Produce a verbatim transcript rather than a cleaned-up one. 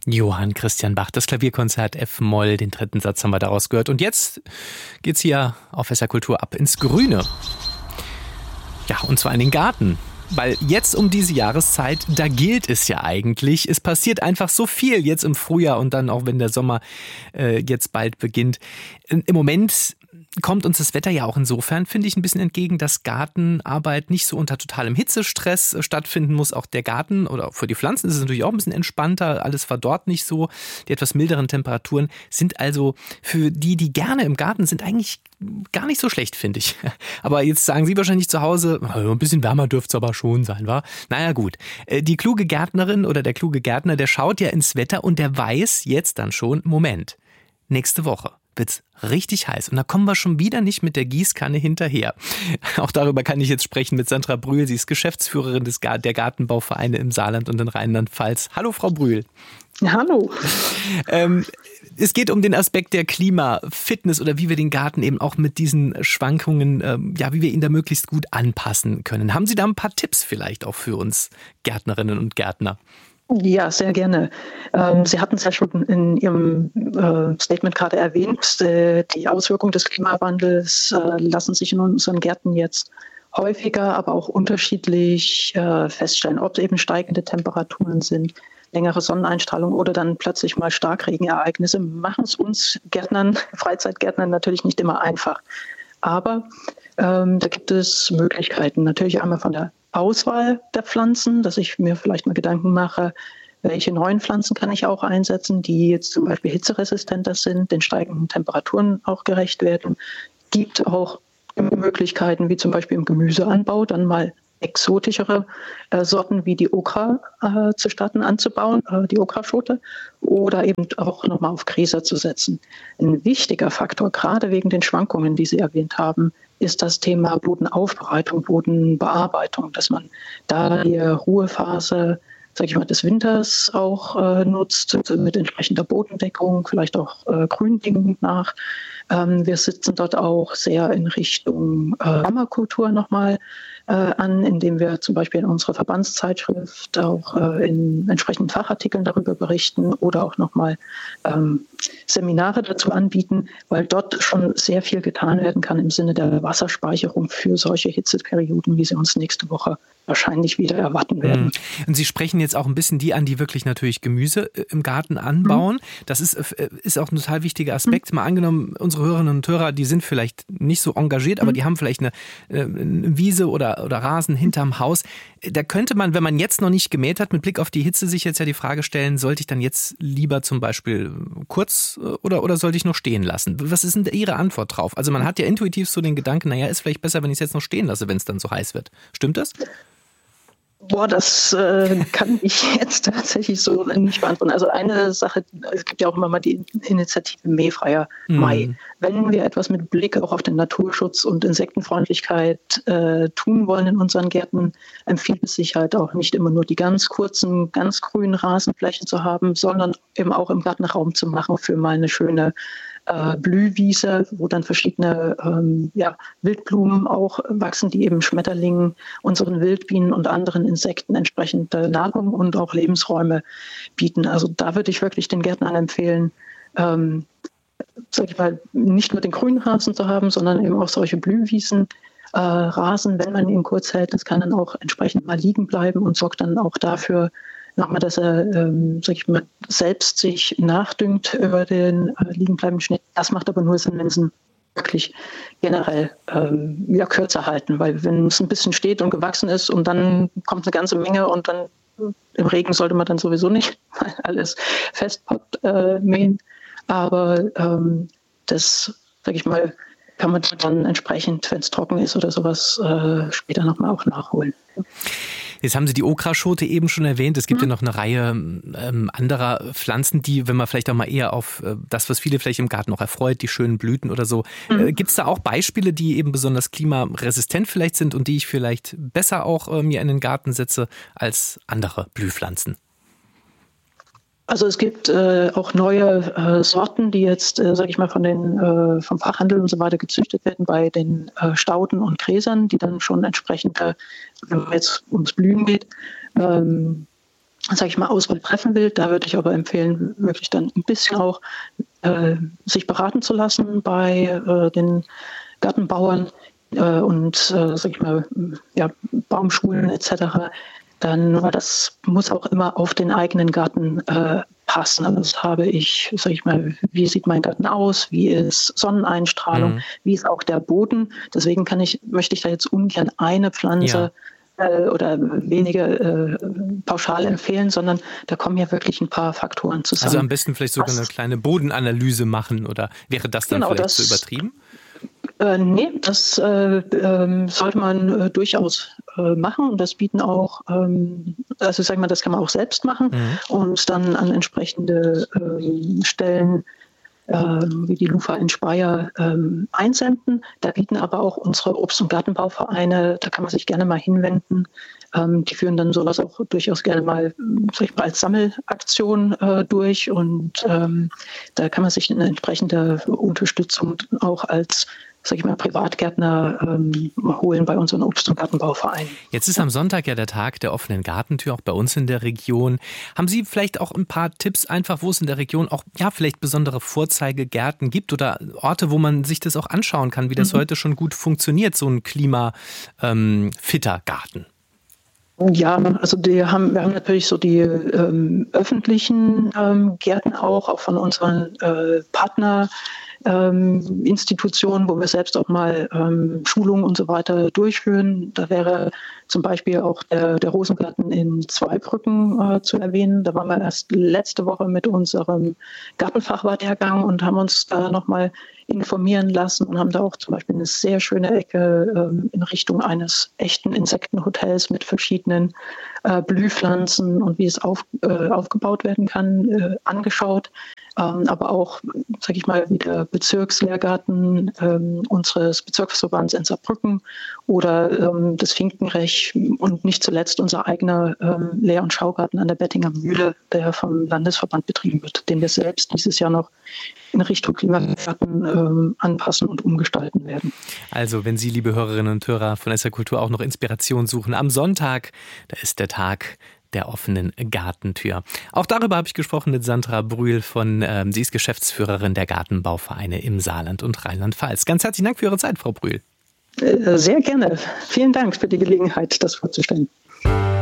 Johann Christian Bach, das Klavierkonzert F-Moll, den dritten Satz haben wir daraus gehört. Und jetzt geht's hier auf S R Kultur ab ins Grüne. Ja, und zwar in den Garten. Weil jetzt um diese Jahreszeit, da gilt es ja eigentlich. Es passiert einfach so viel jetzt im Frühjahr und dann auch, wenn der Sommer äh, jetzt bald beginnt. Im Moment kommt uns das Wetter ja auch insofern, finde ich, ein bisschen entgegen, dass Gartenarbeit nicht so unter totalem Hitzestress stattfinden muss. Auch der Garten oder für die Pflanzen ist es natürlich auch ein bisschen entspannter. Alles verdorrt nicht so. Die etwas milderen Temperaturen sind also für die, die gerne im Garten sind, eigentlich gar nicht so schlecht, finde ich. Aber jetzt sagen Sie wahrscheinlich zu Hause, ein bisschen wärmer dürfte es aber schon sein, wa? Naja gut, die kluge Gärtnerin oder der kluge Gärtner, der schaut ja ins Wetter und der weiß jetzt dann schon, Moment, nächste Woche wird's richtig heiß. Und da kommen wir schon wieder nicht mit der Gießkanne hinterher. Auch darüber kann ich jetzt sprechen mit Sandra Brühl. Sie ist Geschäftsführerin des Gar- der Gartenbauvereine im Saarland und in Rheinland-Pfalz. Hallo, Frau Brühl. Hallo. Ähm, es geht um den Aspekt der Klimafitness oder wie wir den Garten eben auch mit diesen Schwankungen, ähm, ja, wie wir ihn da möglichst gut anpassen können. Haben Sie da ein paar Tipps vielleicht auch für uns Gärtnerinnen und Gärtner? Ja, sehr gerne. Ähm, Sie hatten es ja schon in Ihrem äh, Statement gerade erwähnt. Äh, die Auswirkungen des Klimawandels äh, lassen sich in unseren Gärten jetzt häufiger, aber auch unterschiedlich äh, feststellen, ob es eben steigende Temperaturen sind, längere Sonneneinstrahlung oder dann plötzlich mal Starkregenereignisse, machen es uns Gärtnern, Freizeitgärtnern natürlich nicht immer einfach. Aber ähm, da gibt es Möglichkeiten. Natürlich einmal von der Auswahl der Pflanzen, dass ich mir vielleicht mal Gedanken mache, welche neuen Pflanzen kann ich auch einsetzen, die jetzt zum Beispiel hitzeresistenter sind, den steigenden Temperaturen auch gerecht werden. Gibt auch Möglichkeiten, wie zum Beispiel im Gemüseanbau, dann mal exotischere äh, Sorten wie die Okra äh, zu starten anzubauen, äh, die Okraschote, oder eben auch nochmal auf Gräser zu setzen. Ein wichtiger Faktor, gerade wegen den Schwankungen, die Sie erwähnt haben, ist das Thema Bodenaufbereitung, Bodenbearbeitung, dass man da die Ruhephase, sage ich mal, des Winters auch äh, nutzt, mit entsprechender Bodendeckung, vielleicht auch äh, Gründüngung nach. Ähm, wir sitzen dort auch sehr in Richtung äh, Permakultur nochmal äh, an, indem wir zum Beispiel in unserer Verbandszeitschrift auch äh, in entsprechenden Fachartikeln darüber berichten oder auch nochmal ähm, Seminare dazu anbieten, weil dort schon sehr viel getan werden kann im Sinne der Wasserspeicherung für solche Hitzeperioden, wie sie uns nächste Woche wahrscheinlich wieder erwarten werden. Und Sie sprechen jetzt auch ein bisschen die an, die wirklich natürlich Gemüse im Garten anbauen. Mhm. Das ist, ist auch ein total wichtiger Aspekt. Mhm. Mal angenommen, unsere Hörerinnen und Hörer, die sind vielleicht nicht so engagiert, aber mhm. die haben vielleicht eine, eine Wiese oder, oder Rasen hinterm Haus. Da könnte man, wenn man jetzt noch nicht gemäht hat, mit Blick auf die Hitze sich jetzt ja die Frage stellen, sollte ich dann jetzt lieber zum Beispiel kurz oder, oder sollte ich noch stehen lassen? Was ist denn Ihre Antwort drauf? Also man hat ja intuitiv so den Gedanken, naja, ist vielleicht besser, wenn ich es jetzt noch stehen lasse, wenn es dann so heiß wird. Stimmt das? Boah, das äh, kann ich jetzt tatsächlich so nicht beantworten. Also eine Sache, es gibt ja auch immer mal die Initiative Mähfreier Mai. Mm. Wenn wir etwas mit Blick auch auf den Naturschutz und Insektenfreundlichkeit äh, tun wollen in unseren Gärten, empfiehlt es sich halt auch nicht immer nur die ganz kurzen, ganz grünen Rasenflächen zu haben, sondern eben auch im Garten Raum zu machen für mal eine schöne Äh, Blühwiese, wo dann verschiedene ähm, ja, Wildblumen auch wachsen, die eben Schmetterlingen, unseren Wildbienen und anderen Insekten entsprechende Nahrung und auch Lebensräume bieten. Also da würde ich wirklich den Gärtnern empfehlen, ähm, sag ich mal, nicht nur den Grünrasen zu haben, sondern eben auch solche Blühwiesen. Äh, Rasen, wenn man ihn kurz hält, das kann dann auch entsprechend mal liegen bleiben und sorgt dann auch dafür, nochmal, dass er, ähm, sag ich mal, selbst sich nachdüngt über den äh, liegenbleibenden Schnee. Das macht aber nur Sinn, wenn es wirklich generell ähm, ja, kürzer halten, weil wenn es ein bisschen steht und gewachsen ist und dann kommt eine ganze Menge und dann im Regen sollte man dann sowieso nicht alles festpackt äh, mähen. Aber ähm, das, sag ich mal, kann man dann entsprechend, wenn es trocken ist oder sowas, äh, später nochmal auch nachholen. Jetzt haben Sie die Okraschote eben schon erwähnt. Es gibt mhm. ja noch eine Reihe ähm, anderer Pflanzen, die, wenn man vielleicht auch mal eher auf äh, das, was viele vielleicht im Garten noch erfreut, die schönen Blüten oder so. Mhm. Äh, gibt es da auch Beispiele, die eben besonders klimaresistent vielleicht sind und die ich vielleicht besser auch äh, mir in den Garten setze als andere Blühpflanzen? Also es gibt äh, auch neue äh, Sorten, die jetzt, äh, sage ich mal, von den äh, vom Fachhandel und so weiter gezüchtet werden bei den äh, Stauden und Gräsern, die dann schon entsprechend, äh, wenn es jetzt ums Blühen geht, ähm, sage ich mal, Auswahl treffen will. Da würde ich aber empfehlen, wirklich dann ein bisschen auch äh, sich beraten zu lassen bei äh, den Gartenbauern äh, und, äh, sage ich mal, ja, Baumschulen et cetera. Dann, weil das muss auch immer auf den eigenen Garten äh, passen. Also das habe ich, sage ich mal, wie sieht mein Garten aus, wie ist Sonneneinstrahlung, mhm. wie ist auch der Boden. Deswegen kann ich, möchte ich da jetzt ungern eine Pflanze ja. äh, oder wenige äh, pauschal empfehlen, sondern da kommen ja wirklich ein paar Faktoren zusammen. Also am besten vielleicht sogar Was? eine kleine Bodenanalyse machen, oder wäre das dann genau, vielleicht das, zu übertrieben? Äh, nee, das äh, äh, sollte man äh, durchaus äh, machen. Und das bieten auch, ähm, also sag mal, das kann man auch selbst machen mhm. und dann an entsprechende äh, Stellen äh, wie die Lufa in Speyer äh, einsenden. Da bieten aber auch unsere Obst- und Gartenbauvereine, da kann man sich gerne mal hinwenden. Ähm, die führen dann sowas auch durchaus gerne mal, sag ich mal, als Sammelaktion äh, durch. Und ähm, da kann man sich eine entsprechende Unterstützung auch als sag ich mal, Privatgärtner ähm, holen bei unseren Obst- und Gartenbauvereinen. Jetzt ist am Sonntag ja der Tag der offenen Gartentür, auch bei uns in der Region. Haben Sie vielleicht auch ein paar Tipps einfach, wo es in der Region auch ja vielleicht besondere Vorzeigegärten gibt oder Orte, wo man sich das auch anschauen kann, wie das mhm. heute schon gut funktioniert, so ein klimafitter ähm, Garten? Ja, also die haben, wir haben natürlich so die ähm, öffentlichen ähm, Gärten auch, auch von unseren äh, Partner. Ähm, Institutionen, wo wir selbst auch mal ähm, Schulungen und so weiter durchführen. Da wäre zum Beispiel auch der, der Rosengarten in Zweibrücken äh, zu erwähnen. Da waren wir erst letzte Woche mit unserem Gartenfachwartlehrgang und haben uns da nochmal informieren lassen und haben da auch zum Beispiel eine sehr schöne Ecke ähm, in Richtung eines echten Insektenhotels mit verschiedenen äh, Blühpflanzen und wie es auf, äh, aufgebaut werden kann, äh, angeschaut. Ähm, aber auch, sage ich mal, wie der Bezirkslehrgarten ähm, unseres Bezirksverbands in Saarbrücken oder ähm, das Finkenrech und nicht zuletzt unser eigener ähm, Lehr- und Schaugarten an der Bettinger Mühle, der vom Landesverband betrieben wird, den wir selbst dieses Jahr noch in Richtung Klimagarten ähm, anpassen und umgestalten werden. Also, wenn Sie, liebe Hörerinnen und Hörer von S R Kultur, auch noch Inspiration suchen, am Sonntag, da ist der Tag der offenen Gartentür. Auch darüber habe ich gesprochen mit Sandra Brühl von, ähm, sie ist Geschäftsführerin der Gartenbauvereine im Saarland und Rheinland-Pfalz. Ganz herzlichen Dank für Ihre Zeit, Frau Brühl. Sehr gerne. Vielen Dank für die Gelegenheit, das vorzustellen.